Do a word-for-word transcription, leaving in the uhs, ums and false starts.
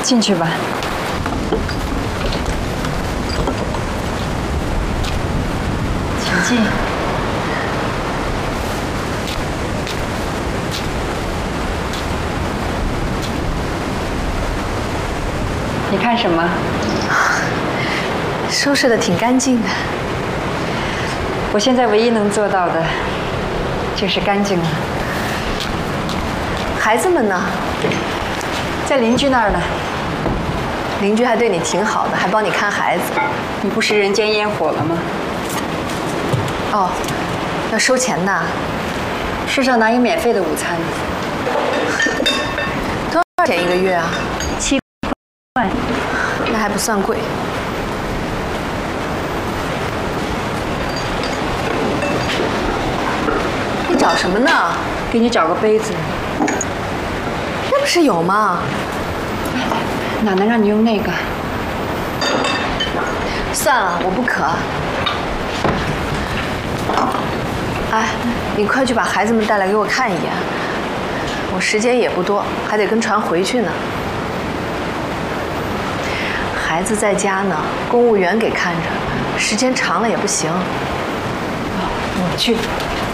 进去吧。请进。你看什么？ 收拾的挺干净的。 我现在唯一能做到的，就是干净了。 孩子们呢？ 在邻居那儿呢。 邻居还对你挺好的，还帮你看孩子。 你不是人间烟火了吗？ 哦，要收钱的。 世上哪有免费的午餐？ 多少钱一个月啊？ 七块。 那还不算贵。你找什么呢？ 给你找个杯子。 那不是有吗？ 哪能让你用那个？ 算了，我不渴。哎，你快去把孩子们带来给我看一眼。我时间也不多，还得跟船回去呢。孩子在家呢，公务员给看着，时间长了也不行。 我去。